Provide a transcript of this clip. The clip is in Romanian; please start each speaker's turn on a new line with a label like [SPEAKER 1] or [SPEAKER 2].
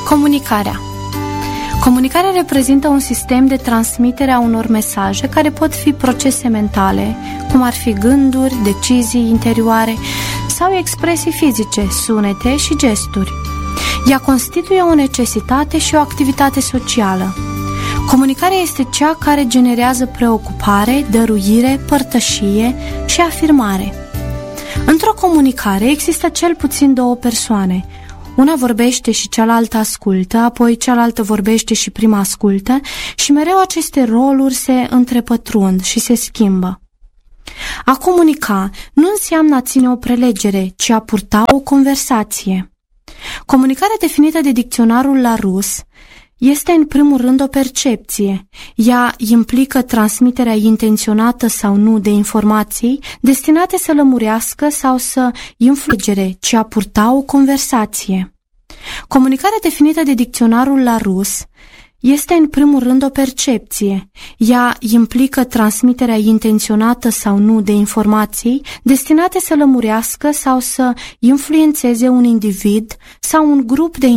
[SPEAKER 1] Comunicarea. Comunicarea reprezintă un sistem de transmitere a unor mesaje care pot fi procese mentale, cum ar fi gânduri, decizii interioare sau expresii fizice, sunete și gesturi. Ea constituie o necesitate și o activitate socială. Comunicarea este cea care generează preocupare, dăruire, părtășie și afirmare. Într-o comunicare există cel puțin două persoane. Una vorbește și cealaltă ascultă, apoi cealaltă vorbește și prima ascultă și mereu aceste roluri se întrepătrund și se schimbă. A comunica nu înseamnă a ține o prelegere, ci a purta o conversație. Comunicarea definită de dicționarul Larousse este în primul rând o percepție. Ea implică transmiterea intenționată sau nu de informații destinate să lămurească sau să influențeze, ci a purta o conversație. Comunicarea definită de dicționarul Larousse este în primul rând o percepție. Ea implică transmiterea intenționată sau nu de informații destinate să lămurească sau să influențeze un individ sau un grup de